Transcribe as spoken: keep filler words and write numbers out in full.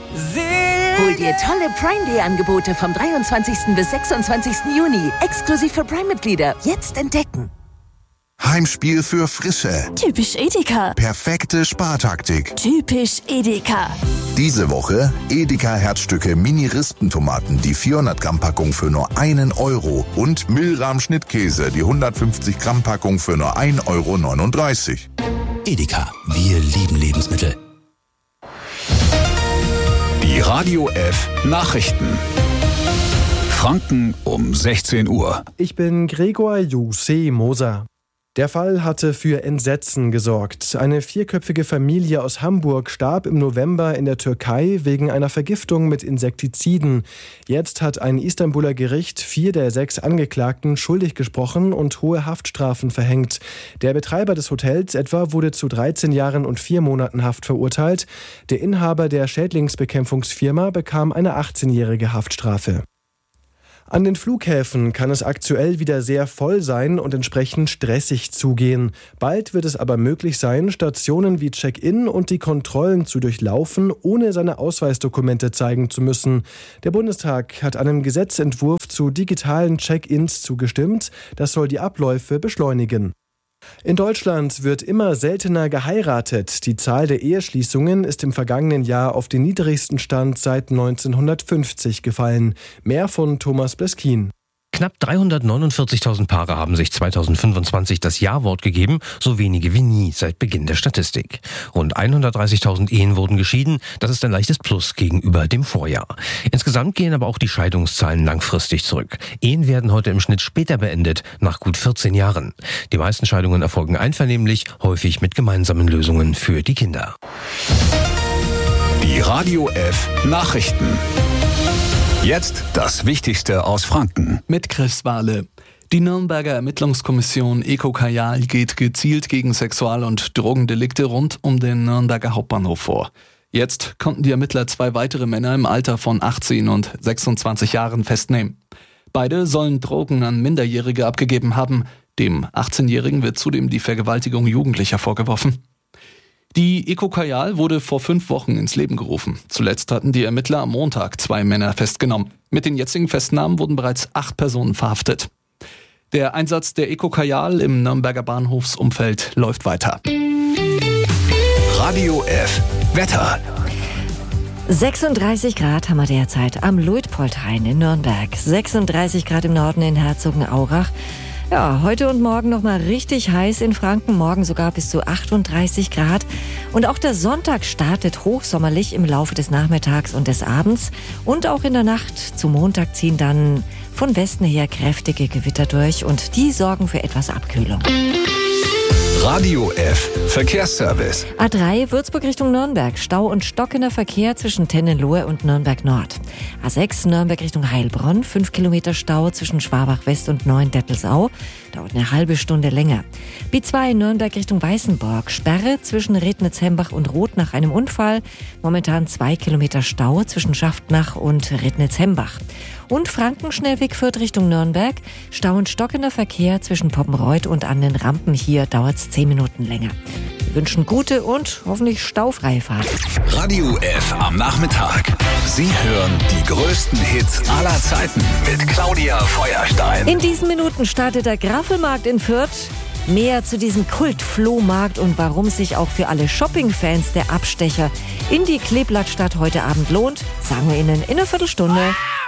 Hol dir tolle Prime Day Angebote vom dreiundzwanzigsten bis sechsundzwanzigsten Juni. Exklusiv für Prime-Mitglieder. Jetzt entdecken. Heimspiel für Frische. Typisch Edeka. Perfekte Spartaktik. Typisch Edeka. Diese Woche Edeka Herzstücke Mini-Rispentomaten, die vierhundert Gramm Packung für nur einen Euro und Milram Schnittkäse, die hundertfünfzig Gramm Packung für nur ein Euro neununddreißig. Edeka, wir lieben Lebensmittel. Die Radio F Nachrichten. Franken um sechzehn Uhr. Ich bin Gregor Jussi Moser. Der Fall hatte für Entsetzen gesorgt. Eine vierköpfige Familie aus Hamburg starb im November in der Türkei wegen einer Vergiftung mit Insektiziden. Jetzt hat ein Istanbuler Gericht vier der sechs Angeklagten schuldig gesprochen und hohe Haftstrafen verhängt. Der Betreiber des Hotels etwa wurde zu dreizehn Jahren und vier Monaten Haft verurteilt. Der Inhaber der Schädlingsbekämpfungsfirma bekam eine achtzehnjährige Haftstrafe. An den Flughäfen kann es aktuell wieder sehr voll sein und entsprechend stressig zugehen. Bald wird es aber möglich sein, Stationen wie Check-in und die Kontrollen zu durchlaufen, ohne seine Ausweisdokumente zeigen zu müssen. Der Bundestag hat einem Gesetzentwurf zu digitalen Check-ins zugestimmt. Das soll die Abläufe beschleunigen. In Deutschland wird immer seltener geheiratet. Die Zahl der Eheschließungen ist im vergangenen Jahr auf den niedrigsten Stand seit neunzehnhundertfünfzig gefallen. Mehr von Thomas Bleskin. Knapp dreihundertneunundvierzigtausend Paare haben sich zweitausendfünfundzwanzig das Ja-Wort gegeben, so wenige wie nie seit Beginn der Statistik. Rund hundertdreißigtausend Ehen wurden geschieden, das ist ein leichtes Plus gegenüber dem Vorjahr. Insgesamt gehen aber auch die Scheidungszahlen langfristig zurück. Ehen werden heute im Schnitt später beendet, nach gut vierzehn Jahren. Die meisten Scheidungen erfolgen einvernehmlich, häufig mit gemeinsamen Lösungen für die Kinder. Die Radio F Nachrichten. Jetzt das Wichtigste aus Franken. Mit Chris Wahle. Die Nürnberger Ermittlungskommission EcoKajal geht gezielt gegen Sexual- und Drogendelikte rund um den Nürnberger Hauptbahnhof vor. Jetzt konnten die Ermittler zwei weitere Männer im Alter von achtzehn und sechsundzwanzig Jahren festnehmen. Beide sollen Drogen an Minderjährige abgegeben haben. Dem achtzehnjährigen wird zudem die Vergewaltigung Jugendlicher vorgeworfen. Die EcoKajal wurde vor fünf Wochen ins Leben gerufen. Zuletzt hatten die Ermittler am Montag zwei Männer festgenommen. Mit den jetzigen Festnahmen wurden bereits acht Personen verhaftet. Der Einsatz der EcoKajal im Nürnberger Bahnhofsumfeld läuft weiter. Radio F Wetter. sechsunddreißig Grad haben wir derzeit am Luitpoldhain in Nürnberg. sechsunddreißig Grad im Norden in Herzogenaurach. Ja, heute und morgen nochmal richtig heiß in Franken, morgen sogar bis zu achtunddreißig Grad. Und auch der Sonntag startet hochsommerlich im Laufe des Nachmittags und des Abends. Und auch in der Nacht zum Montag ziehen dann von Westen her kräftige Gewitter durch und die sorgen für etwas Abkühlung. Radio F Verkehrsservice. A drei Würzburg Richtung Nürnberg. Stau und stockender Verkehr zwischen Tennenlohe und Nürnberg Nord. A sechs Nürnberg Richtung Heilbronn. fünf Kilometer Stau zwischen Schwabach West und Neuendettelsau. Dauert eine halbe Stunde länger. B zwei Nürnberg Richtung Weißenburg. Sperre zwischen Rednitz-Hembach und Roth nach einem Unfall. Momentan zwei Kilometer Stau zwischen Schaftnach und Rednitz-Hembach. Und Frankenschnellweg Fürth Richtung Nürnberg. Stau und stockender Verkehr zwischen Poppenreuth und an den Rampen. Hier dauert es zehn Minuten länger. Wir wünschen gute und hoffentlich staufreie Fahrt. Radio F am Nachmittag. Sie hören die größten Hits aller Zeiten mit Claudia Feuerstein. In diesen Minuten startet der Graffelmarkt in Fürth. Mehr zu diesem Kult-Flohmarkt und warum sich auch für alle Shopping-Fans der Abstecher in die Kleeblattstadt heute Abend lohnt, sagen wir Ihnen in einer Viertelstunde.